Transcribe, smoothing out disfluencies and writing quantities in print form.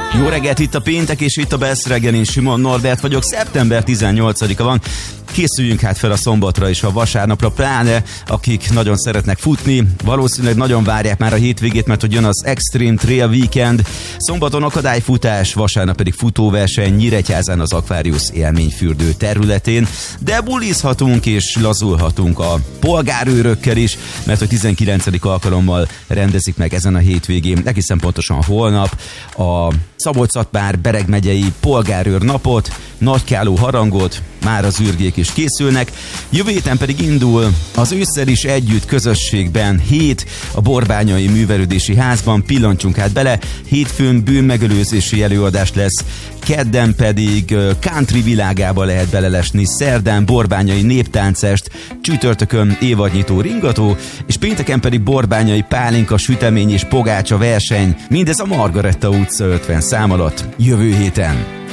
Jó reggelt, itt a péntek, és itt a Best reggel, én Simon Norbert vagyok. Szeptember 18-a van. Készüljünk hát fel a szombatra és a vasárnapra, pláne akik nagyon szeretnek futni, valószínűleg nagyon várják már a hétvégét, mert hogy jön az Extreme Trail Weekend. Szombaton akadályfutás, vasárnap pedig futóverseny Nyíregyházán az Aquarius élményfürdő területén. De bulizhatunk és lazulhatunk a polgárőrökkel is, mert hogy 19. alkalommal rendezik meg ezen a hétvégén, egészen pontosan holnap, a Szabolcs-Szatmár-Bereg megyei polgárőr napot, nagykáló harangot, már az űrgék is készülnek. Jövő héten pedig indul az ősszel is együtt közösségben hét a Borbányai Művelődési Házban. Pillancsunk hát bele, hétfőn bűnmegelőzési előadás lesz, kedden pedig country világába lehet belelesni, szerdán borbányai néptáncest, csütörtökön évadnyitó ringató, és pénteken pedig borbányai pálinka, sütemény és pogácsa verseny. Mindez a Margaretta utca 50 szám alatt jövő héten.